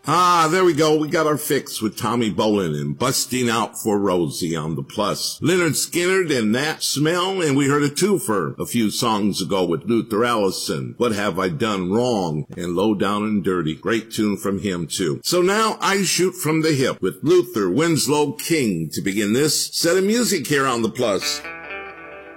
Ah, there we go. We got our fix with Tommy Bolin and Busting Out for Rosie on the Plus. Leonard Skinner and That Smell, and we heard a twofer a few songs ago with Luther Allison. What Have I Done Wrong? And Low Down and Dirty. Great tune from him too. So now I shoot from the hip with Luther Winslow King to begin this set of music here on the Plus.